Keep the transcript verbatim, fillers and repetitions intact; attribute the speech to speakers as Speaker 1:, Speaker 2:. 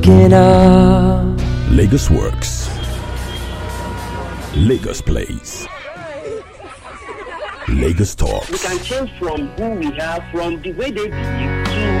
Speaker 1: Lagos Works. Lagos Plays. Lagos Talks.
Speaker 2: We can change from who we are, from the way they behave, to